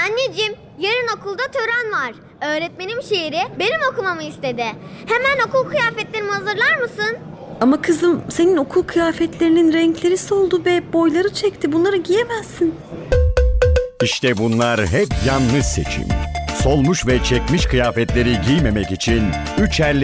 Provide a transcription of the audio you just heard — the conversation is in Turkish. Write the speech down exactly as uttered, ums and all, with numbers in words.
Anneciğim, yarın okulda tören var. Öğretmenim şiiri benim okumamı istedi. Hemen okul kıyafetlerimi hazırlar mısın? Ama kızım, senin okul kıyafetlerinin renkleri soldu be, boyları çekti. Bunları giyemezsin. İşte bunlar hep yanlış seçim. Solmuş ve çekmiş kıyafetleri giymemek için üç elle